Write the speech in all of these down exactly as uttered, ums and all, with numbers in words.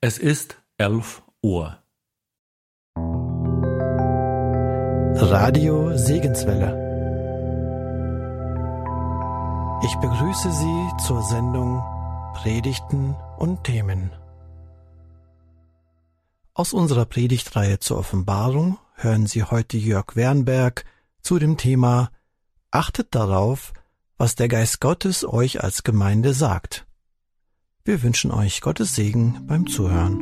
Es ist elf Uhr. Radio Segenswelle. Ich begrüße Sie zur Sendung Predigten und Themen. Aus unserer Predigtreihe zur Offenbarung hören Sie heute Jörg Wernberg zu dem Thema Achtet darauf, was der Geist Gottes euch als Gemeinde sagt. Wir wünschen euch Gottes Segen beim Zuhören.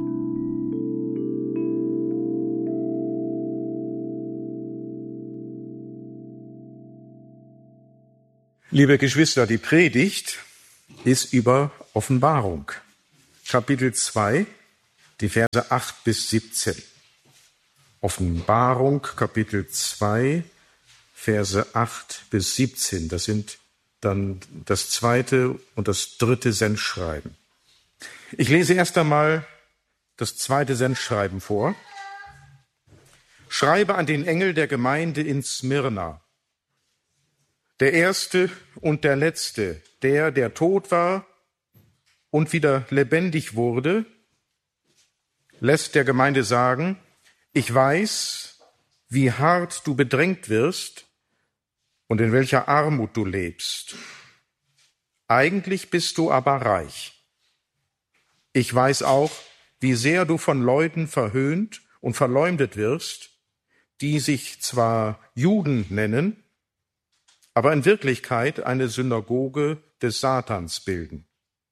Liebe Geschwister, die Predigt ist über Offenbarung. Kapitel zwei, die Verse acht bis siebzehn. Offenbarung, Kapitel zwei, Verse acht bis siebzehn. Das sind dann das zweite und das dritte Sendschreiben. Ich lese erst einmal das zweite Sendschreiben vor. Schreibe an den Engel der Gemeinde in Smyrna. Der Erste und der Letzte, der, der tot war und wieder lebendig wurde, lässt der Gemeinde sagen, ich weiß, wie hart du bedrängt wirst und in welcher Armut du lebst. Eigentlich bist du aber reich. Ich weiß auch, wie sehr du von Leuten verhöhnt und verleumdet wirst, die sich zwar Juden nennen, aber in Wirklichkeit eine Synagoge des Satans bilden.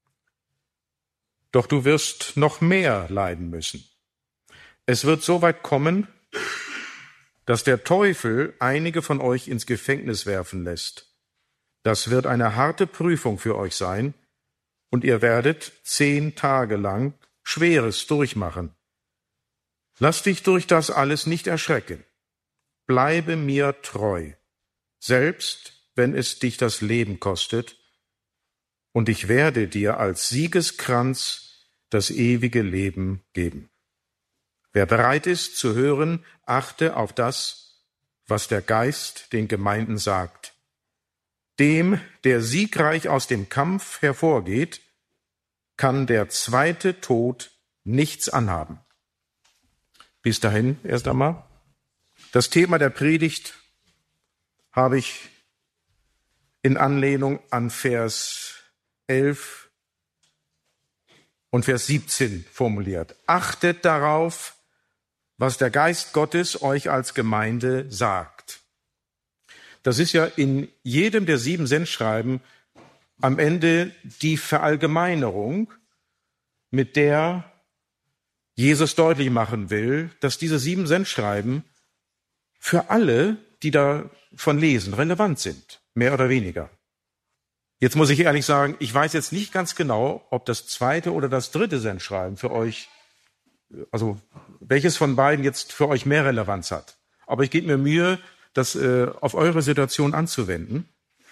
Doch du wirst noch mehr leiden müssen. Es wird so weit kommen, dass der Teufel einige von euch ins Gefängnis werfen lässt. Das wird eine harte Prüfung für euch sein, und ihr werdet zehn Tage lang Schweres durchmachen. Lass dich durch das alles nicht erschrecken. Bleibe mir treu, selbst wenn es dich das Leben kostet, und ich werde dir als Siegeskranz das ewige Leben geben. Wer bereit ist zu hören, achte auf das, was der Geist den Gemeinden sagt. Dem, der siegreich aus dem Kampf hervorgeht, kann der zweite Tod nichts anhaben. Bis dahin erst einmal. Das Thema der Predigt habe ich in Anlehnung an Vers elf und Vers siebzehn formuliert. Achtet darauf, was der Geist Gottes euch als Gemeinde sagt. Das ist ja in jedem der sieben Sendschreiben am Ende die Verallgemeinerung, mit der Jesus deutlich machen will, dass diese sieben Sendschreiben für alle, die davon lesen, relevant sind, mehr oder weniger. Jetzt muss ich ehrlich sagen, ich weiß jetzt nicht ganz genau, ob das zweite oder das dritte Sendschreiben für euch, also welches von beiden jetzt für euch mehr Relevanz hat. Aber ich gebe mir Mühe, das äh, auf eure Situation anzuwenden.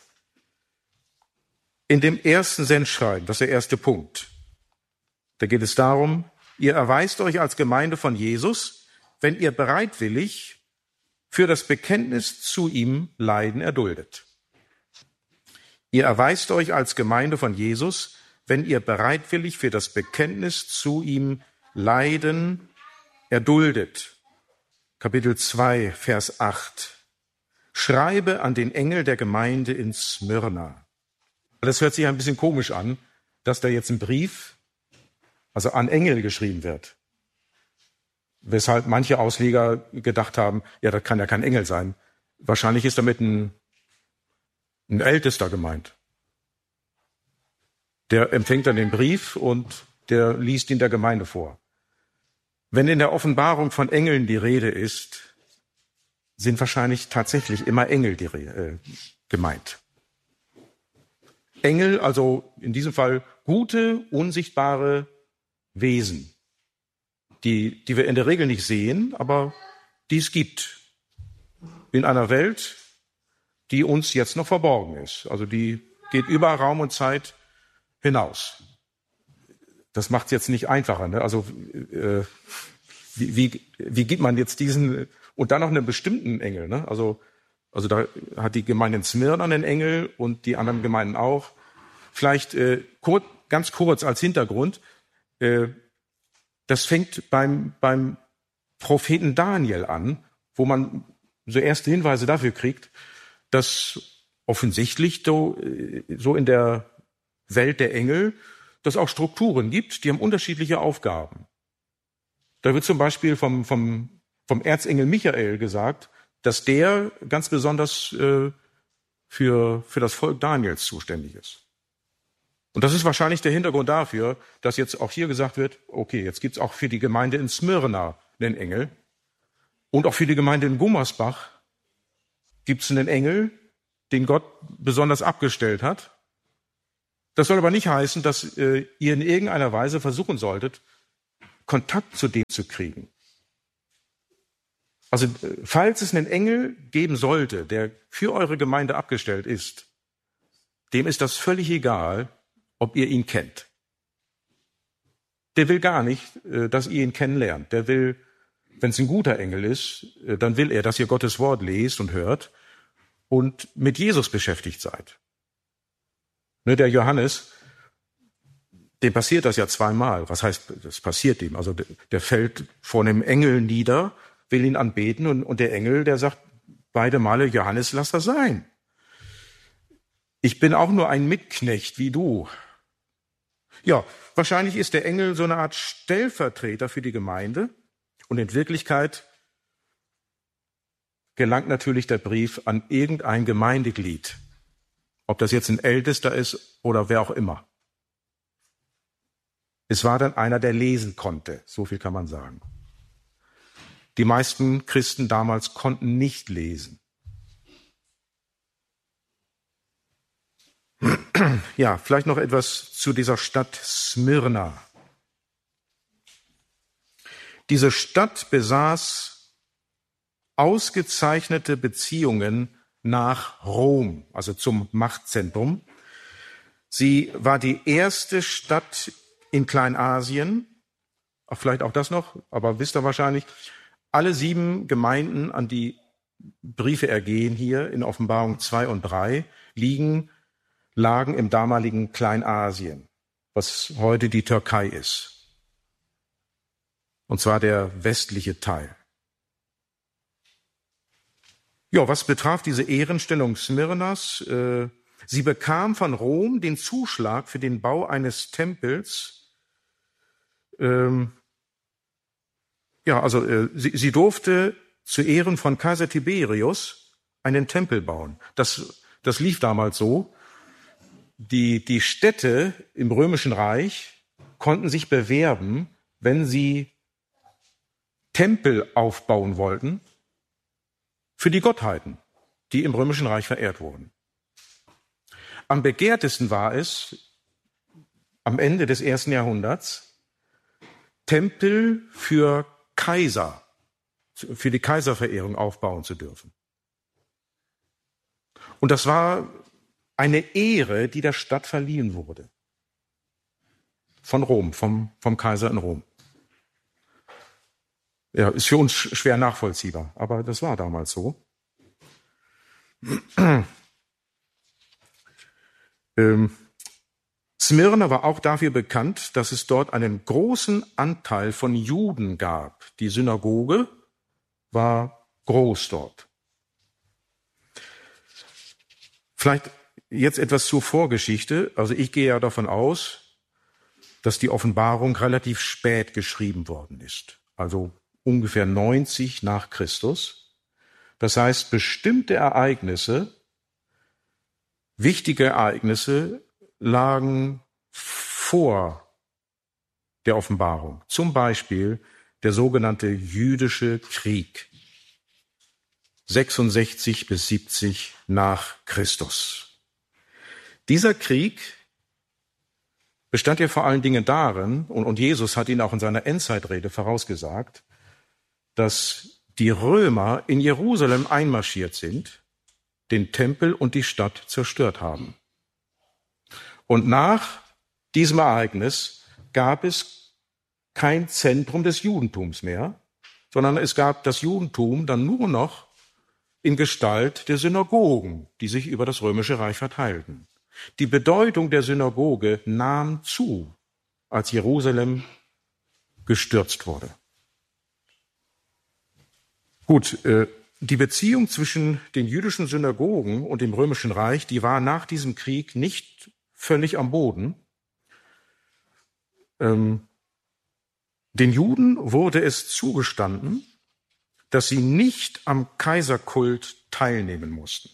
In dem ersten Sendschreiben, das ist der erste Punkt, da geht es darum, ihr erweist euch als Gemeinde von Jesus, wenn ihr bereitwillig für das Bekenntnis zu ihm Leiden erduldet. Ihr erweist euch als Gemeinde von Jesus, wenn ihr bereitwillig für das Bekenntnis zu ihm Leiden erduldet. Kapitel zwei, Vers acht. Schreibe an den Engel der Gemeinde in Smyrna. Das hört sich ein bisschen komisch an, dass da jetzt ein Brief, also an Engel geschrieben wird. Weshalb manche Ausleger gedacht haben, ja, das kann ja kein Engel sein. Wahrscheinlich ist damit ein, ein Ältester gemeint. Der empfängt dann den Brief und der liest ihn der Gemeinde vor. Wenn in der Offenbarung von Engeln die Rede ist, sind wahrscheinlich tatsächlich immer Engel die, äh, gemeint. Engel, also in diesem Fall gute, unsichtbare Wesen, die, die wir in der Regel nicht sehen, aber die es gibt in einer Welt, die uns jetzt noch verborgen ist. Also die geht über Raum und Zeit hinaus. Das macht es jetzt nicht einfacher. Ne? Also äh, wie, wie, wie gibt man jetzt diesen und dann noch einen bestimmten Engel? Ne? Also Also da hat die Gemeinde in Smyrna einen Engel und die anderen Gemeinden auch. Vielleicht äh, kurz, ganz kurz als Hintergrund. Äh, Das fängt beim, beim Propheten Daniel an, wo man so erste Hinweise dafür kriegt, dass offensichtlich so, so in der Welt der Engel dass auch Strukturen gibt, die haben unterschiedliche Aufgaben. Da wird zum Beispiel vom, vom, vom Erzengel Michael gesagt, dass der ganz besonders äh, für, für das Volk Daniels zuständig ist. Und das ist wahrscheinlich der Hintergrund dafür, dass jetzt auch hier gesagt wird, okay, jetzt gibt's auch für die Gemeinde in Smyrna einen Engel und auch für die Gemeinde in Gummersbach gibt's einen Engel, den Gott besonders abgestellt hat. Das soll aber nicht heißen, dass äh, ihr in irgendeiner Weise versuchen solltet, Kontakt zu dem zu kriegen. Also äh, falls es einen Engel geben sollte, der für eure Gemeinde abgestellt ist, dem ist das völlig egal, ob ihr ihn kennt. Der will gar nicht, äh, dass ihr ihn kennenlernt. Der will, wenn es ein guter Engel ist, äh, dann will er, dass ihr Gottes Wort lest und hört und mit Jesus beschäftigt seid. Ne, der Johannes, dem passiert das ja zweimal. Was heißt, das passiert ihm? Also der fällt vor einem Engel nieder, will ihn anbeten und, und der Engel, der sagt beide Male, Johannes, lass das sein. Ich bin auch nur ein Mitknecht wie du. Ja, wahrscheinlich ist der Engel so eine Art Stellvertreter für die Gemeinde und in Wirklichkeit gelangt natürlich der Brief an irgendein Gemeindeglied. Ob das jetzt ein Ältester ist oder wer auch immer. Es war dann einer, der lesen konnte. So viel kann man sagen. Die meisten Christen damals konnten nicht lesen. Ja, vielleicht noch etwas zu dieser Stadt Smyrna. Diese Stadt besaß ausgezeichnete Beziehungen nach Rom, also zum Machtzentrum. Sie war die erste Stadt in Kleinasien, auch vielleicht auch das noch, aber wisst ihr wahrscheinlich, alle sieben Gemeinden, an die Briefe ergehen hier in Offenbarung zwei und drei, liegen, lagen im damaligen Kleinasien, was heute die Türkei ist. Und zwar der westliche Teil. Ja, was betraf diese Ehrenstellung Smyrnas, äh, sie bekam von Rom den Zuschlag für den Bau eines Tempels. Ähm, ja, also äh, sie, sie durfte zu Ehren von Kaiser Tiberius einen Tempel bauen. Das, das lief damals so. Die, die Städte im Römischen Reich konnten sich bewerben, wenn sie Tempel aufbauen wollten, für die Gottheiten, die im Römischen Reich verehrt wurden. Am begehrtesten war es, am Ende des ersten Jahrhunderts, Tempel für Kaiser, für die Kaiserverehrung aufbauen zu dürfen. Und das war eine Ehre, die der Stadt verliehen wurde. Von Rom, vom, vom Kaiser in Rom. Ja, ist für uns schwer nachvollziehbar, aber das war damals so. ähm, Smyrna war auch dafür bekannt, dass es dort einen großen Anteil von Juden gab. Die Synagoge war groß dort. Vielleicht jetzt etwas zur Vorgeschichte. Also ich gehe ja davon aus, dass die Offenbarung relativ spät geschrieben worden ist. Also ungefähr neunzig nach Christus. Das heißt, bestimmte Ereignisse, wichtige Ereignisse lagen vor der Offenbarung. Zum Beispiel der sogenannte jüdische Krieg. sechsundsechzig bis siebzig nach Christus. Dieser Krieg bestand ja vor allen Dingen darin, und, und Jesus hat ihn auch in seiner Endzeitrede vorausgesagt, dass die Römer in Jerusalem einmarschiert sind, den Tempel und die Stadt zerstört haben. Und nach diesem Ereignis gab es kein Zentrum des Judentums mehr, sondern es gab das Judentum dann nur noch in Gestalt der Synagogen, die sich über das Römische Reich verteilten. Die Bedeutung der Synagoge nahm zu, als Jerusalem gestürzt wurde. Gut, äh, die Beziehung zwischen den jüdischen Synagogen und dem Römischen Reich, die war nach diesem Krieg nicht völlig am Boden. Ähm, den Juden wurde es zugestanden, dass sie nicht am Kaiserkult teilnehmen mussten.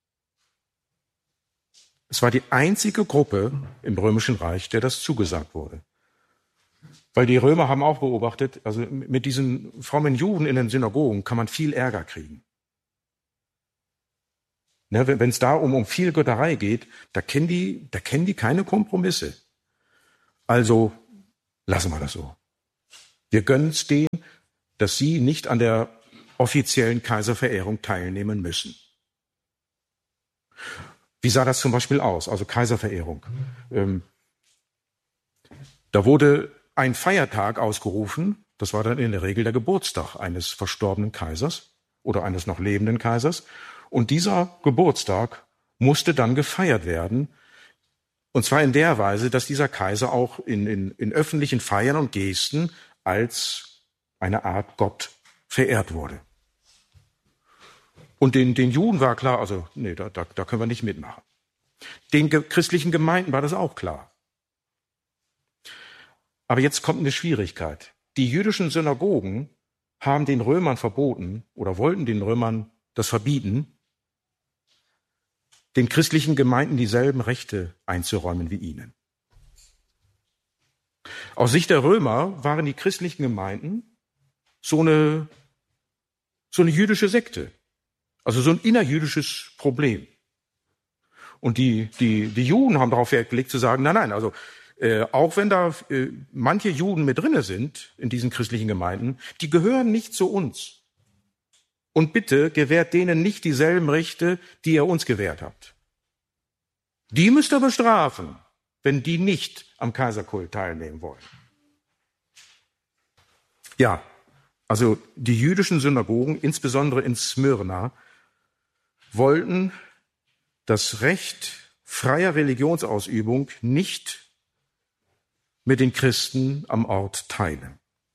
Es war die einzige Gruppe im Römischen Reich, der das zugesagt wurde. Weil die Römer haben auch beobachtet, also mit diesen frommen Juden in den Synagogen kann man viel Ärger kriegen. Ne, wenn es da um, um viel Götterei geht, da kennen die, da kennen die keine Kompromisse. Also lassen wir das so. Wir gönnen es denen, dass sie nicht an der offiziellen Kaiserverehrung teilnehmen müssen. Wie sah das zum Beispiel aus? Also Kaiserverehrung. Ähm, da wurde ein Feiertag ausgerufen, das war dann in der Regel der Geburtstag eines verstorbenen Kaisers oder eines noch lebenden Kaisers. Und dieser Geburtstag musste dann gefeiert werden. Und zwar in der Weise, dass dieser Kaiser auch in, in, in öffentlichen Feiern und Gesten als eine Art Gott verehrt wurde. Und den, den Juden war klar, also nee, da, da, da können wir nicht mitmachen. Den ge- christlichen Gemeinden war das auch klar. Aber jetzt kommt eine Schwierigkeit. Die jüdischen Synagogen haben den Römern verboten oder wollten den Römern das verbieten, den christlichen Gemeinden dieselben Rechte einzuräumen wie ihnen. Aus Sicht der Römer waren die christlichen Gemeinden so eine, so eine jüdische Sekte. Also so ein innerjüdisches Problem. Und die, die, die Juden haben darauf Wert gelegt zu sagen, nein, nein, also äh, auch wenn da äh, manche Juden mit drinne sind in diesen christlichen Gemeinden, die gehören nicht zu uns. Und bitte gewährt denen nicht dieselben Rechte, die ihr uns gewährt habt. Die müsst ihr bestrafen, wenn die nicht am Kaiserkult teilnehmen wollen. Ja, also die jüdischen Synagogen, insbesondere in Smyrna, wollten das Recht freier Religionsausübung nicht mit den Christen am Ort teilen.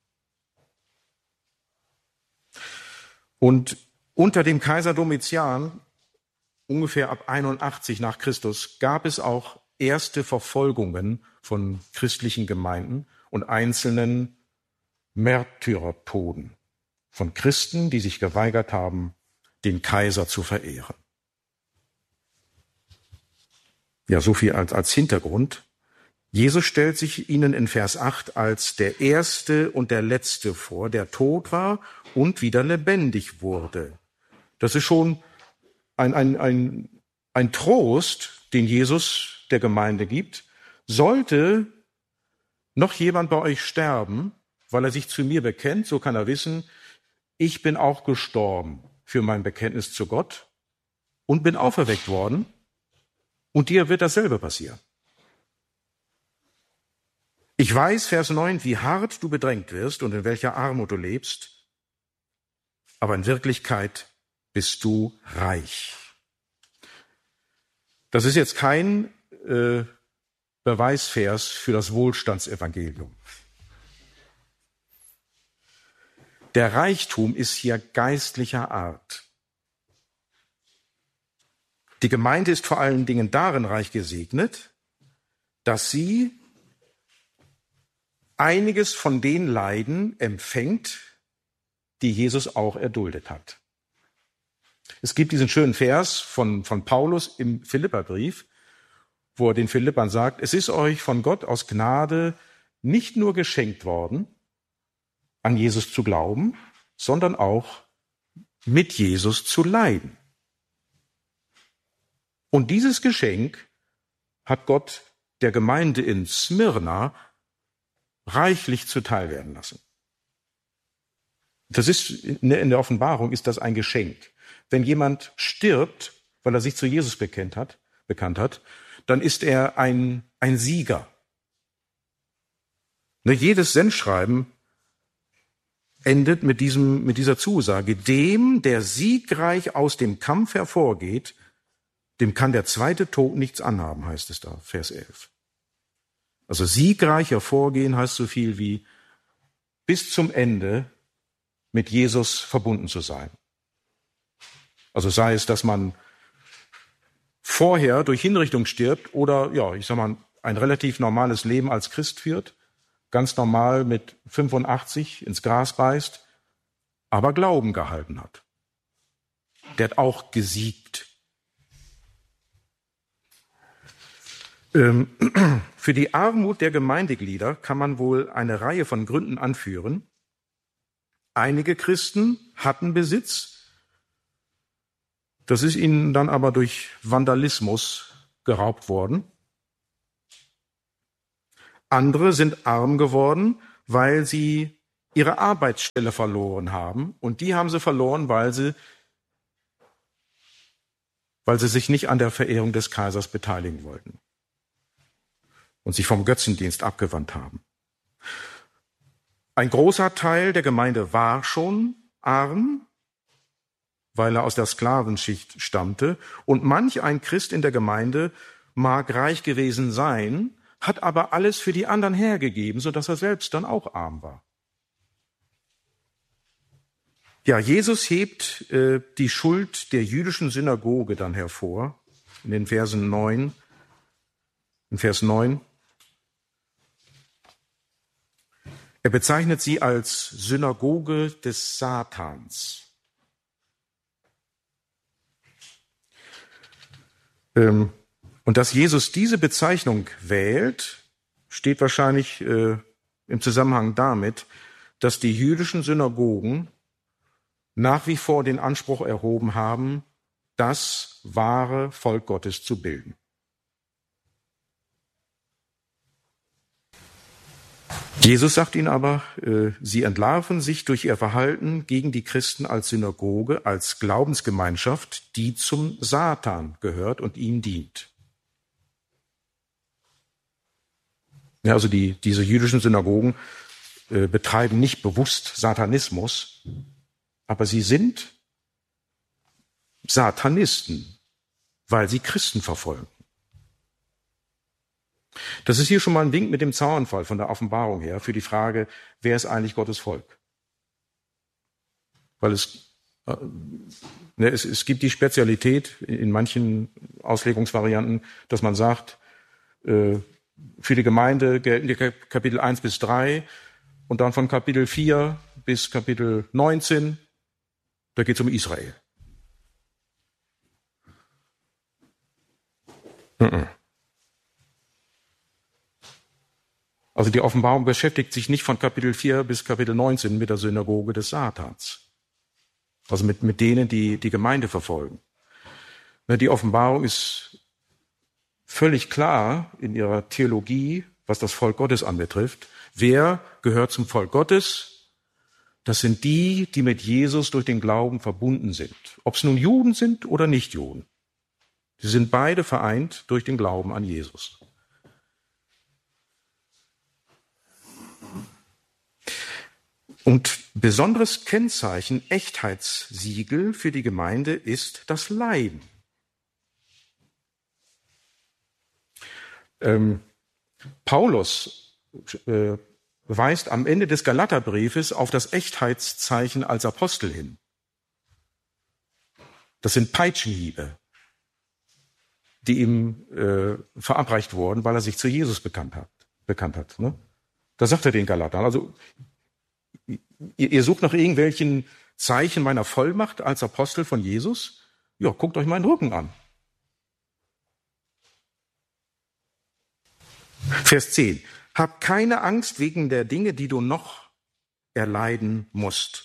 Und unter dem Kaiser Domitian, ungefähr ab einundachtzig nach Christus, gab es auch erste Verfolgungen von christlichen Gemeinden und einzelnen Märtyrertoden von Christen, die sich geweigert haben, den Kaiser zu verehren. Ja, so viel als, als Hintergrund. Jesus stellt sich ihnen in Vers acht als der Erste und der Letzte vor, der tot war und wieder lebendig wurde. Das ist schon ein, ein, ein, ein Trost, den Jesus der Gemeinde gibt. Sollte noch jemand bei euch sterben, weil er sich zu mir bekennt, so kann er wissen, ich bin auch gestorben für mein Bekenntnis zu Gott und bin auferweckt worden. Und dir wird dasselbe passieren. Ich weiß, Vers neun, wie hart du bedrängt wirst und in welcher Armut du lebst, aber in Wirklichkeit bist du reich. Das ist jetzt kein äh, Beweisvers für das Wohlstandsevangelium. Der Reichtum ist hier geistlicher Art. Die Gemeinde ist vor allen Dingen darin reich gesegnet, dass sie einiges von den Leiden empfängt, die Jesus auch erduldet hat. Es gibt diesen schönen Vers von, von Paulus im Philipperbrief, wo er den Philippern sagt, es ist euch von Gott aus Gnade nicht nur geschenkt worden, an Jesus zu glauben, sondern auch mit Jesus zu leiden. Und dieses Geschenk hat Gott der Gemeinde in Smyrna reichlich zuteil werden lassen. Das ist, in der Offenbarung ist das ein Geschenk. Wenn jemand stirbt, weil er sich zu Jesus bekannt hat, bekannt hat, dann ist er ein, ein Sieger. Ne, jedes Sendschreiben endet mit diesem, mit dieser Zusage, dem, der siegreich aus dem Kampf hervorgeht, dem kann der zweite Tod nichts anhaben, heißt es da, Vers elf. Also siegreich hervorgehen heißt so viel wie bis zum Ende mit Jesus verbunden zu sein. Also sei es, dass man vorher durch Hinrichtung stirbt oder, ja, ich sag mal, ein relativ normales Leben als Christ führt, ganz normal mit fünfundachtzig ins Gras beißt, aber Glauben gehalten hat. Der hat auch gesiegt. Ähm, für die Armut der Gemeindeglieder kann man wohl eine Reihe von Gründen anführen. Einige Christen hatten Besitz, das ist ihnen dann aber durch Vandalismus geraubt worden. Andere sind arm geworden, weil sie ihre Arbeitsstelle verloren haben. Und die haben sie verloren, weil sie, weil sie sich nicht an der Verehrung des Kaisers beteiligen wollten und sich vom Götzendienst abgewandt haben. Ein großer Teil der Gemeinde war schon arm, weil er aus der Sklavenschicht stammte. Und manch ein Christ in der Gemeinde mag reich gewesen sein, hat aber alles für die anderen hergegeben, sodass er selbst dann auch arm war. Ja, Jesus hebt äh, die Schuld der jüdischen Synagoge dann hervor, in den Versen neun, in Vers neun. Er bezeichnet sie als Synagoge des Satans. Ähm, und dass Jesus diese Bezeichnung wählt, steht wahrscheinlich äh, im Zusammenhang damit, dass die jüdischen Synagogen nach wie vor den Anspruch erhoben haben, das wahre Volk Gottes zu bilden. Jesus sagt ihnen aber, äh, sie entlarven sich durch ihr Verhalten gegen die Christen als Synagoge, als Glaubensgemeinschaft, die zum Satan gehört und ihm dient. Ja, also die, diese jüdischen Synagogen äh, betreiben nicht bewusst Satanismus, aber sie sind Satanisten, weil sie Christen verfolgen. Das ist hier schon mal ein Wink mit dem Zaunfall von der Offenbarung her für die Frage, wer ist eigentlich Gottes Volk? Weil es, äh, es, es gibt die Spezialität in manchen Auslegungsvarianten, dass man sagt, äh, für die Gemeinde gelten die Kapitel eins bis drei und dann von Kapitel vier bis Kapitel neunzehn, da geht es um Israel. Mhm. Also die Offenbarung beschäftigt sich nicht von Kapitel vier bis Kapitel neunzehn mit der Synagoge des Satans. Also mit, mit denen, die die Gemeinde verfolgen. Die Offenbarung ist völlig klar in ihrer Theologie, was das Volk Gottes anbetrifft. Wer gehört zum Volk Gottes? Das sind die, die mit Jesus durch den Glauben verbunden sind. Ob es nun Juden sind oder nicht Juden. Sie sind beide vereint durch den Glauben an Jesus. Und besonderes Kennzeichen, Echtheitssiegel für die Gemeinde ist das Leiden. Ähm, Paulus äh, weist am Ende des Galaterbriefes auf das Echtheitszeichen als Apostel hin. Das sind Peitschenhiebe, die ihm äh, verabreicht wurden, weil er sich zu Jesus bekannt hat. Bekannt hat ne? Da sagt er den Galatern, also ihr, ihr sucht nach irgendwelchen Zeichen meiner Vollmacht als Apostel von Jesus? Ja, guckt euch meinen Rücken an. Vers zehn. Hab keine Angst wegen der Dinge, die du noch erleiden musst.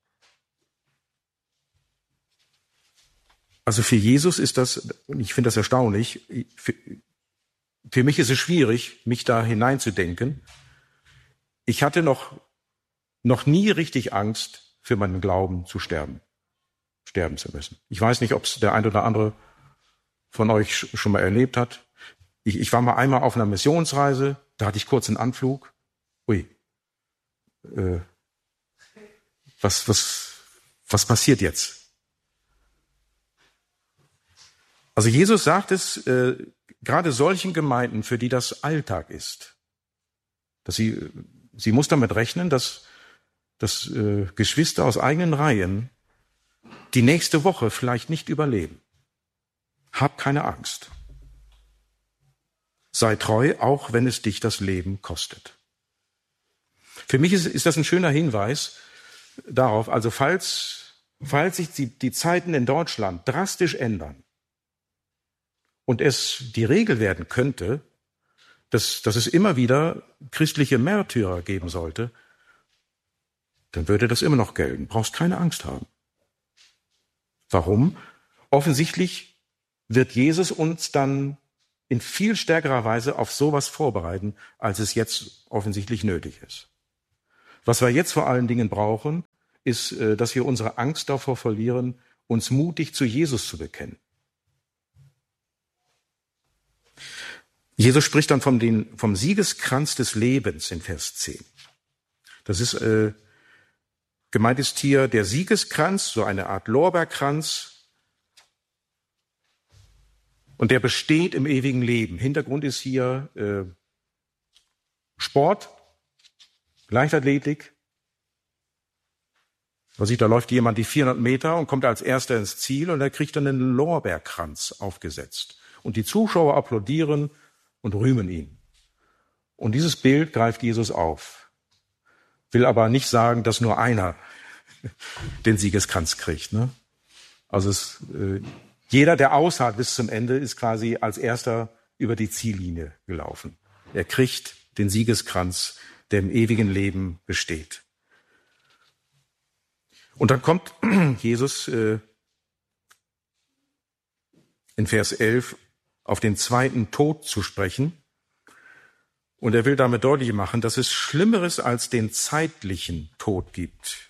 Also für Jesus ist das, und ich finde das erstaunlich, für, für mich ist es schwierig, mich da hineinzudenken. Ich hatte noch, noch nie richtig Angst, für meinen Glauben zu sterben, sterben zu müssen. Ich weiß nicht, ob es der ein oder andere von euch schon mal erlebt hat. Ich, ich war mal einmal auf einer Missionsreise, da hatte ich kurz einen Anflug. Ui, äh, was, was, was passiert jetzt? Also Jesus sagt es äh, gerade solchen Gemeinden, für die das Alltag ist, dass sie, sie muss damit rechnen, dass dass äh, Geschwister aus eigenen Reihen die nächste Woche vielleicht nicht überleben. Hab keine Angst. Sei treu, auch wenn es dich das Leben kostet. Für mich ist, ist das ein schöner Hinweis darauf, also falls, falls sich die, die Zeiten in Deutschland drastisch ändern und es die Regel werden könnte, dass, dass es immer wieder christliche Märtyrer geben sollte, dann würde das immer noch gelten. Brauchst keine Angst haben. Warum? Offensichtlich wird Jesus uns dann in viel stärkerer Weise auf sowas vorbereiten, als es jetzt offensichtlich nötig ist. Was wir jetzt vor allen Dingen brauchen, ist, dass wir unsere Angst davor verlieren, uns mutig zu Jesus zu bekennen. Jesus spricht dann vom, den, vom Siegeskranz des Lebens in Vers zehn. Das ist, äh, gemeint ist hier der Siegeskranz, so eine Art Lorbeerkranz, und der besteht im ewigen Leben. Hintergrund ist hier äh, Sport, Leichtathletik. Man sieht, da läuft jemand die vierhundert Meter und kommt als Erster ins Ziel und er kriegt dann einen Lorbeerkranz aufgesetzt. Und die Zuschauer applaudieren und rühmen ihn. Und dieses Bild greift Jesus auf. Will aber nicht sagen, dass nur einer den Siegeskranz kriegt. Ne? Also es, äh, jeder, der ausharrt bis zum Ende, ist quasi als Erster über die Ziellinie gelaufen. Er kriegt den Siegeskranz, der im ewigen Leben besteht. Und dann kommt Jesus äh, in Vers elf auf den zweiten Tod zu sprechen. Und er will damit deutlich machen, dass es Schlimmeres als den zeitlichen Tod gibt.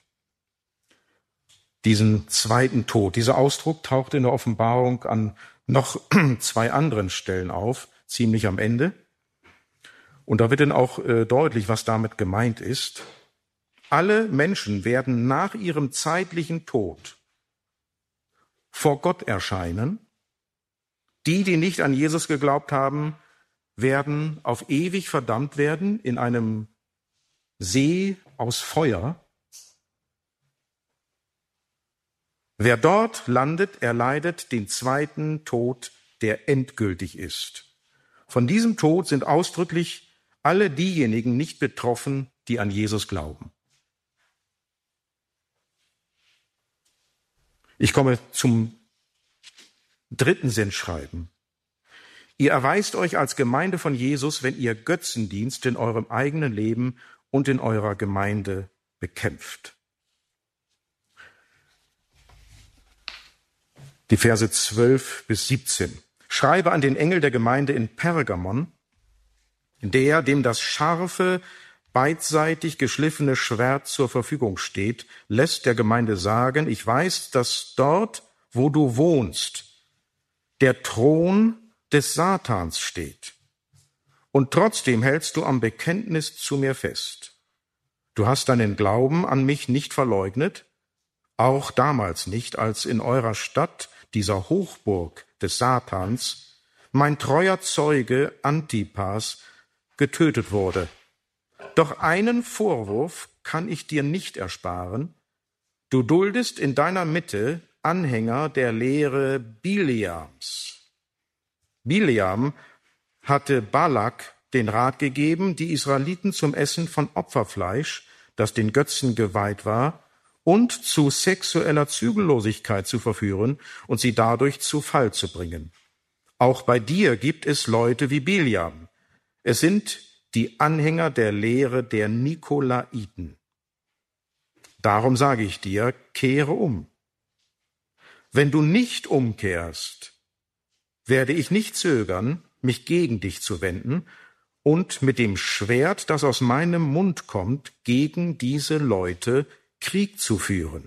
Diesen zweiten Tod. Dieser Ausdruck taucht in der Offenbarung an noch zwei anderen Stellen auf, ziemlich am Ende. Und da wird dann auch äh, deutlich, was damit gemeint ist. Alle Menschen werden nach ihrem zeitlichen Tod vor Gott erscheinen. Die, die nicht an Jesus geglaubt haben, werden auf ewig verdammt werden in einem See aus Feuer. Wer dort landet, erleidet den zweiten Tod, der endgültig ist. Von diesem Tod sind ausdrücklich alle diejenigen nicht betroffen, die an Jesus glauben. Ich komme zum dritten Sendschreiben. Ihr erweist euch als Gemeinde von Jesus, wenn ihr Götzendienst in eurem eigenen Leben und in eurer Gemeinde bekämpft. Die Verse zwölf bis siebzehn. Schreibe an den Engel der Gemeinde in Pergamon, der, dem das scharfe, beidseitig geschliffene Schwert zur Verfügung steht, lässt der Gemeinde sagen, ich weiß, dass dort, wo du wohnst, der Thron des Satans steht. Und trotzdem hältst du am Bekenntnis zu mir fest. Du hast deinen Glauben an mich nicht verleugnet, auch damals nicht, als in eurer Stadt, dieser Hochburg des Satans, mein treuer Zeuge Antipas getötet wurde. Doch einen Vorwurf kann ich dir nicht ersparen. Du duldest in deiner Mitte Anhänger der Lehre Bileams. Bileam hatte Balak den Rat gegeben, die Israeliten zum Essen von Opferfleisch, das den Götzen geweiht war, und zu sexueller Zügellosigkeit zu verführen und sie dadurch zu Fall zu bringen. Auch bei dir gibt es Leute wie Bileam. Es sind die Anhänger der Lehre der Nikolaiten. Darum sage ich dir, kehre um. Wenn du nicht umkehrst, werde ich nicht zögern, mich gegen dich zu wenden und mit dem Schwert, das aus meinem Mund kommt, gegen diese Leute Krieg zu führen.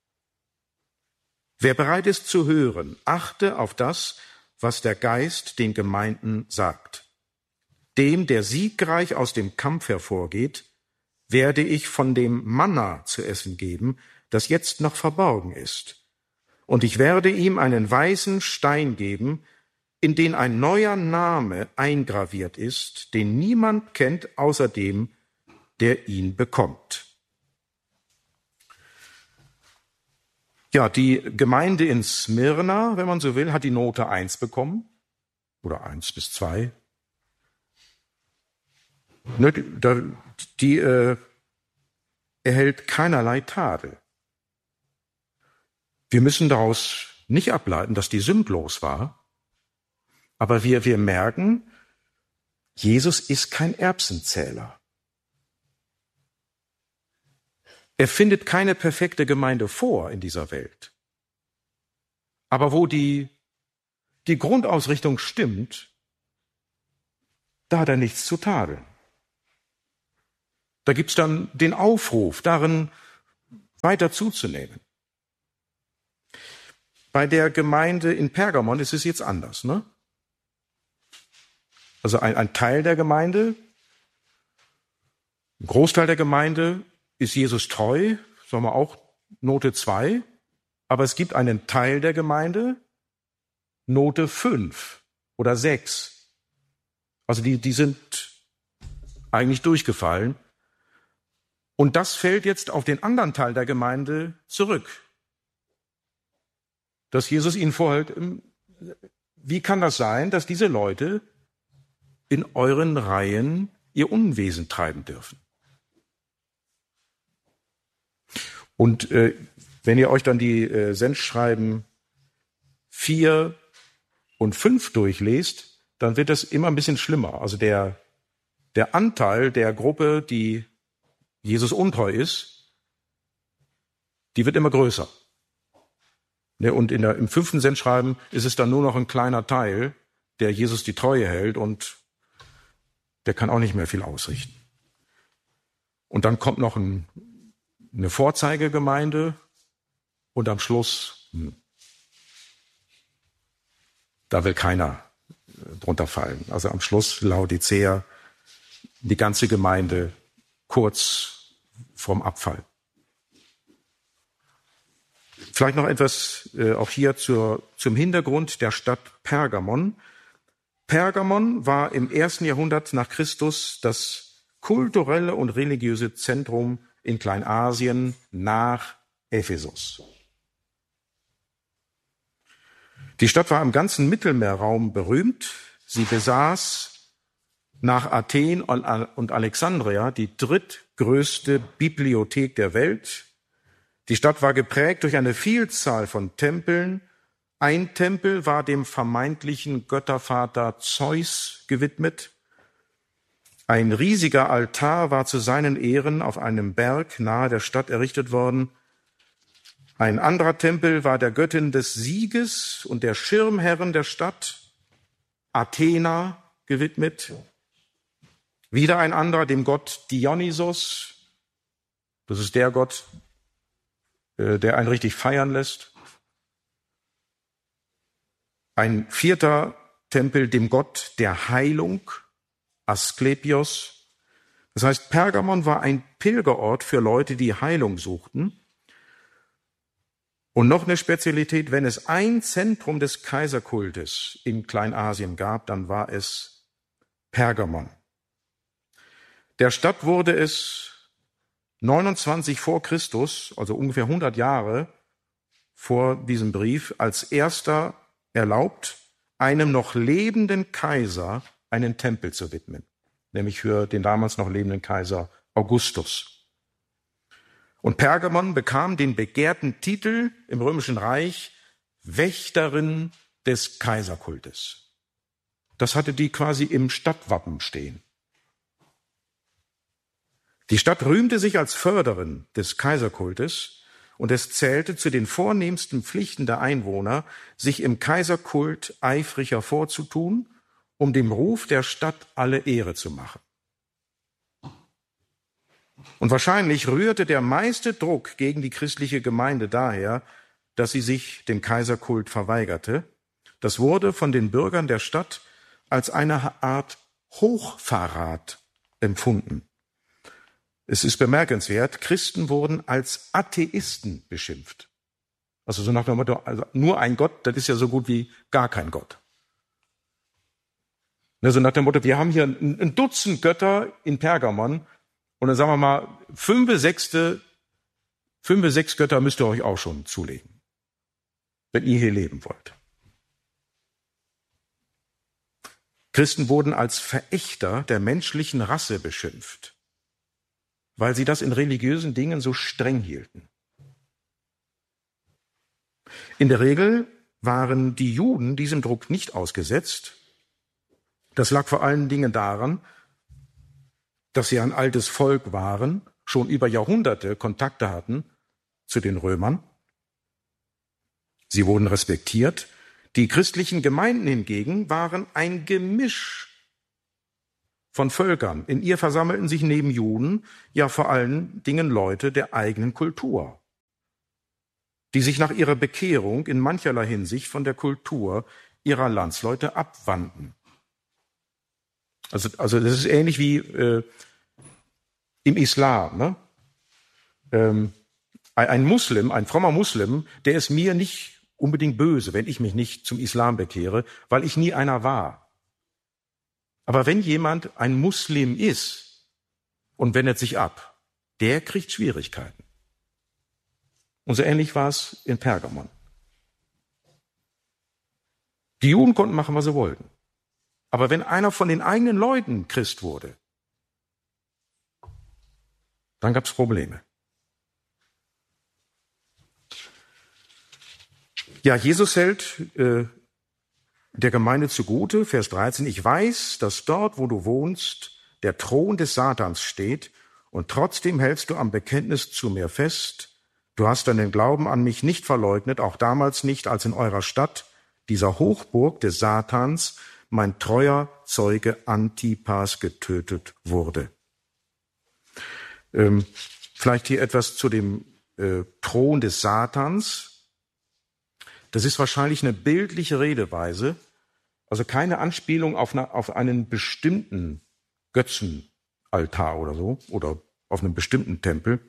Wer bereit ist zu hören, achte auf das, was der Geist den Gemeinden sagt. Dem, der siegreich aus dem Kampf hervorgeht, werde ich von dem Manna zu essen geben, das jetzt noch verborgen ist. Und ich werde ihm einen weißen Stein geben, in den ein neuer Name eingraviert ist, den niemand kennt außer dem, der ihn bekommt. Ja, die Gemeinde in Smyrna, wenn man so will, hat die Note eins bekommen. Oder eins bis zwei. Ne, die die äh, erhält keinerlei Tadel. Wir müssen daraus nicht ableiten, dass die sündlos war. Aber wir, wir merken, Jesus ist kein Erbsenzähler. Er findet keine perfekte Gemeinde vor in dieser Welt. Aber wo die, die Grundausrichtung stimmt, da hat er nichts zu tadeln. Da gibt's dann den Aufruf, darin weiter zuzunehmen. Bei der Gemeinde in Pergamon ist es jetzt anders, ne? Also ein, ein Teil der Gemeinde, ein Großteil der Gemeinde ist Jesus treu, sagen wir auch Note zwei, aber es gibt einen Teil der Gemeinde, Note fünf oder sechs. Also die, die sind eigentlich durchgefallen. Und das fällt jetzt auf den anderen Teil der Gemeinde zurück. Dass Jesus ihnen vorhält, wie kann das sein, dass diese Leute in euren Reihen ihr Unwesen treiben dürfen? Und äh, wenn ihr euch dann die äh, Sendschreiben vier und fünf durchlest, dann wird das immer ein bisschen schlimmer. Also der, der Anteil der Gruppe, die Jesus untreu ist, die wird immer größer. Ne, und in der, im fünften Sendschreiben ist es dann nur noch ein kleiner Teil, der Jesus die Treue hält und der kann auch nicht mehr viel ausrichten. Und dann kommt noch ein, eine Vorzeigegemeinde und am Schluss, hm, da will keiner drunter fallen. Also am Schluss Laodicea, die ganze Gemeinde kurz vorm Abfall. Vielleicht noch etwas äh, auch hier zur, zum Hintergrund der Stadt Pergamon. Pergamon war im ersten Jahrhundert nach Christus das kulturelle und religiöse Zentrum in Kleinasien nach Ephesus. Die Stadt war im ganzen Mittelmeerraum berühmt. Sie besaß nach Athen und Alexandria die drittgrößte Bibliothek der Welt. Die Stadt war geprägt durch eine Vielzahl von Tempeln. Ein Tempel war dem vermeintlichen Göttervater Zeus gewidmet. Ein riesiger Altar war zu seinen Ehren auf einem Berg nahe der Stadt errichtet worden. Ein anderer Tempel war der Göttin des Sieges und der Schirmherrin der Stadt, Athena, gewidmet. Wieder ein anderer dem Gott Dionysos. Das ist der Gott, der einen richtig feiern lässt. Ein vierter Tempel dem Gott der Heilung, Asklepios. Das heißt, Pergamon war ein Pilgerort für Leute, die Heilung suchten. Und noch eine Spezialität, wenn es ein Zentrum des Kaiserkultes in Kleinasien gab, dann war es Pergamon. Der Stadt wurde es neunundzwanzig vor Christus, also ungefähr hundert Jahre vor diesem Brief, als erster erlaubt, einem noch lebenden Kaiser einen Tempel zu widmen, nämlich für den damals noch lebenden Kaiser Augustus. Und Pergamon bekam den begehrten Titel im Römischen Reich Wächterin des Kaiserkultes. Das hatte die quasi im Stadtwappen stehen. Die Stadt rühmte sich als Förderin des Kaiserkultes und es zählte zu den vornehmsten Pflichten der Einwohner, sich im Kaiserkult eifrig hervorzutun, um dem Ruf der Stadt alle Ehre zu machen. Und wahrscheinlich rührte der meiste Druck gegen die christliche Gemeinde daher, dass sie sich dem Kaiserkult verweigerte. Das wurde von den Bürgern der Stadt als eine Art Hochverrat empfunden. Es ist bemerkenswert, Christen wurden als Atheisten beschimpft. Also so nach dem Motto, also nur ein Gott, das ist ja so gut wie gar kein Gott. Also nach dem Motto, wir haben hier ein Dutzend Götter in Pergamon und dann sagen wir mal, fünf, sechste, fünf, sechs Götter müsst ihr euch auch schon zulegen. wenn ihr hier leben wollt. Christen wurden als Verächter der menschlichen Rasse beschimpft, weil sie das in religiösen Dingen so streng hielten. In der Regel waren die Juden diesem Druck nicht ausgesetzt. Das lag vor allen Dingen daran, dass sie ein altes Volk waren, schon über Jahrhunderte Kontakte hatten zu den Römern. Sie wurden respektiert. Die christlichen Gemeinden hingegen waren ein Gemisch von Völkern. In ihr versammelten sich neben Juden ja vor allen Dingen Leute der eigenen Kultur, die sich nach ihrer Bekehrung in mancherlei Hinsicht von der Kultur ihrer Landsleute abwandten. Also, also das ist ähnlich wie äh, im Islam. Ne? Ähm, ein Muslim, ein frommer Muslim, der ist mir nicht unbedingt böse, wenn ich mich nicht zum Islam bekehre, weil ich nie einer war. Aber wenn jemand ein Muslim ist und wendet sich ab, der kriegt Schwierigkeiten. Und so ähnlich war es in Pergamon. Die Juden konnten machen, was sie wollten. Aber wenn einer von den eigenen Leuten Christ wurde, dann gab es Probleme. Ja, Jesus hält äh, der Gemeinde zugute, Vers dreizehn, ich weiß, dass dort, wo du wohnst, der Thron des Satans steht, und trotzdem hältst du am Bekenntnis zu mir fest. Du hast dann den Glauben an mich nicht verleugnet, auch damals nicht, als in eurer Stadt, dieser Hochburg des Satans, mein treuer Zeuge Antipas getötet wurde. Ähm, vielleicht hier etwas zu dem äh, Thron des Satans. Das ist wahrscheinlich eine bildliche Redeweise, also keine Anspielung auf, eine, auf einen bestimmten Götzenaltar oder so, oder auf einen bestimmten Tempel,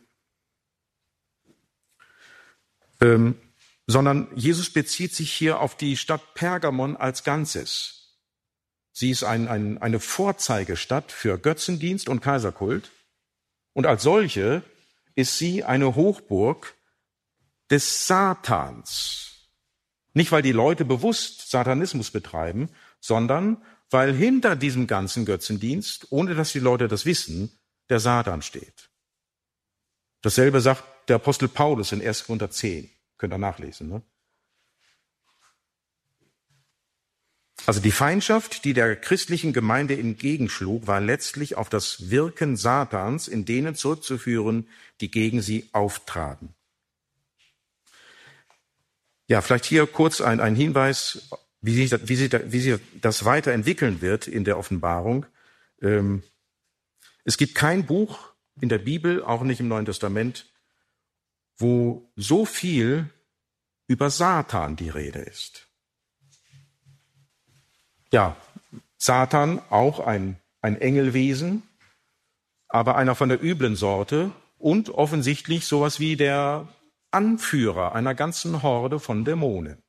ähm, sondern Jesus bezieht sich hier auf die Stadt Pergamon als Ganzes. Sie ist ein, ein, eine Vorzeigestadt für Götzendienst und Kaiserkult, und als solche ist sie eine Hochburg des Satans. Nicht, weil die Leute bewusst Satanismus betreiben, sondern weil hinter diesem ganzen Götzendienst, ohne dass die Leute das wissen, der Satan steht. Dasselbe sagt der Apostel Paulus in erster Korinther zehn. Könnt ihr nachlesen. Ne? Also die Feindschaft, die der christlichen Gemeinde entgegenschlug, war letztlich auf das Wirken Satans in denen zurückzuführen, die gegen sie auftraten. Ja, vielleicht hier kurz ein, ein Hinweis, wie sich, das, wie, sich, wie sich das weiterentwickeln wird in der Offenbarung. Ähm, es gibt kein Buch in der Bibel, auch nicht im Neuen Testament, wo so viel über Satan die Rede ist. Ja, Satan auch ein, ein Engelwesen, aber einer von der üblen Sorte und offensichtlich sowas wie der Anführer einer ganzen Horde von Dämonen.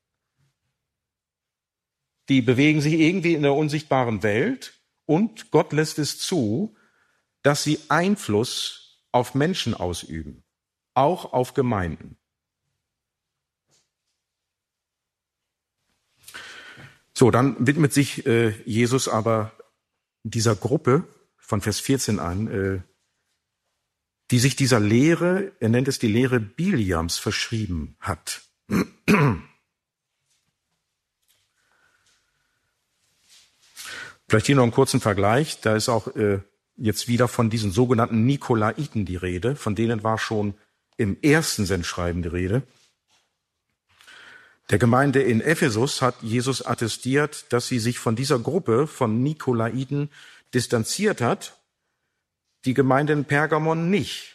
Die bewegen sich irgendwie in der unsichtbaren Welt und Gott lässt es zu, dass sie Einfluss auf Menschen ausüben, auch auf Gemeinden. So, dann widmet sich äh, Jesus aber dieser Gruppe von Vers vierzehn an, äh, die sich dieser Lehre, er nennt es die Lehre Biliams, verschrieben hat. Vielleicht hier noch einen kurzen Vergleich. Da ist auch äh, jetzt wieder von diesen sogenannten Nikolaiten die Rede. Von denen war schon im ersten Sendschreiben die Rede. Der Gemeinde in Ephesus hat Jesus attestiert, dass sie sich von dieser Gruppe von Nikolaiten distanziert hat. Die Gemeinde in Pergamon nicht.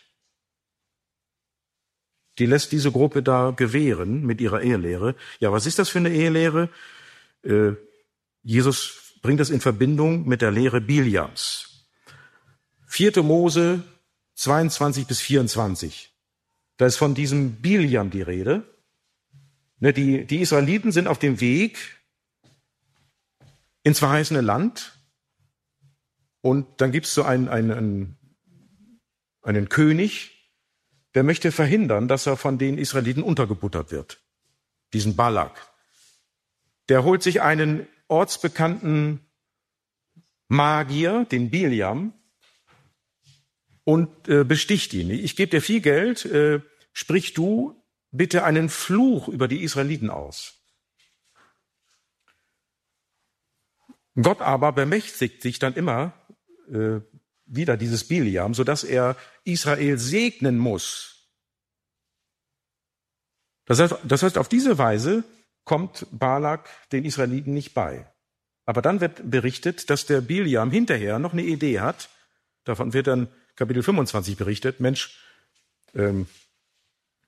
Die lässt diese Gruppe da gewähren mit ihrer Ehelehre. Ja, was ist das für eine Ehelehre? Äh, Jesus bringt das in Verbindung mit der Lehre Biliams. vierte Mose zweiundzwanzig bis vierundzwanzig. Da ist von diesem Biliam die Rede. Ne, die, die Israeliten sind auf dem Weg ins verheißene Land. Und dann gibt es so einen, einen, einen König, der möchte verhindern, dass er von den Israeliten untergebuttert wird. diesen Balak. Der holt sich einen ortsbekannten Magier, den Biliam, und äh, besticht ihn. Ich gebe dir viel Geld, äh, sprich du bitte einen Fluch über die Israeliten aus. Gott aber bemächtigt sich dann immer äh, wieder dieses Biliam, sodass er Israel segnen muss. Das heißt, das heißt, auf diese Weise kommt Balak den Israeliten nicht bei. Aber dann wird berichtet, dass der Biliam hinterher noch eine Idee hat. Davon wird dann Kapitel fünfundzwanzig berichtet. Mensch, ähm,